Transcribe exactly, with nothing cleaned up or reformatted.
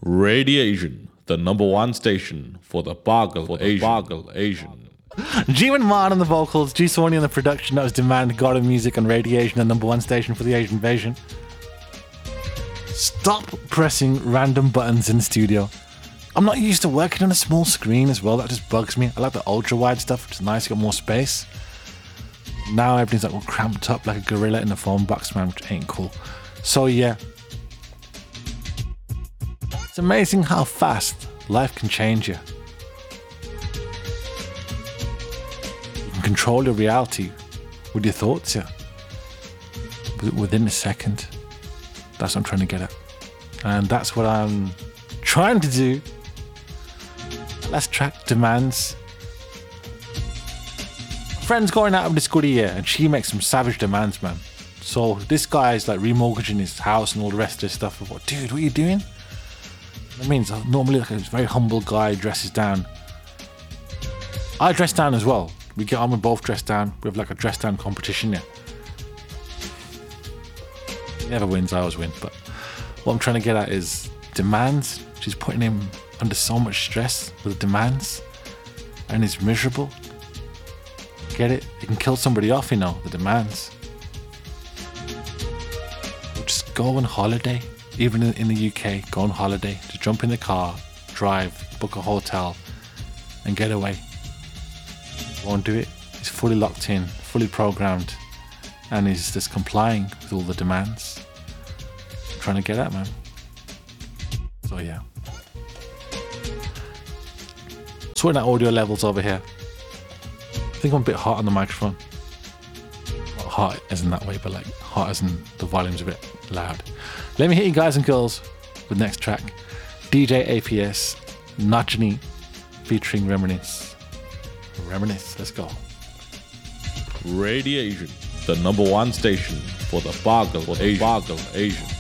Radiation, the number one station for the Bargle for Asian. Bargle Asian. G-Man Man on the vocals, G Sony on the production. That was Demand, God of Music, and Radiation, the number one station for the Asian invasion. Stop pressing random buttons in the studio. I'm not used to working on a small screen as well. That just bugs me. I like the ultra wide stuff. It's nice, got more space. Now everything's like all cramped up like a gorilla in a phone box, man, which ain't cool. So yeah, it's amazing how fast life can change you. You can control your reality with your thoughts, yeah. Within a second. That's what I'm trying to get at. And that's what I'm trying to do. Last track, Demands. Friend's going out of this goodie here, and she makes some savage demands, man. So this guy's like remortgaging his house and all the rest of this stuff. I thought, dude, what are you doing? That means normally like a very humble guy dresses down. I dress down as well. We get on, we both dress down. We have like a dress down competition, yeah. He never wins, I always win. But what I'm trying to get at is demands. She's putting him under so much stress with demands, and he's miserable. Get it? You can kill somebody off, you know, the demands. Or just go on holiday, even in, in the U K, go on holiday, just jump in the car, drive, book a hotel, and get away. Won't do it. He's fully locked in, fully programmed, and he's just complying with all the demands. I'm trying to get at, man. So yeah. Sorting out audio levels over here. I think I'm a bit hot on the microphone. Not hot as in that way, but like hot as in the volume's a bit loud. Let me hit you guys and girls with next track. D J A P S, Nachni, featuring Reminisce. Reminisce, let's go. Radiation, the number one station for the Bargle for Asian. Bargle Asian.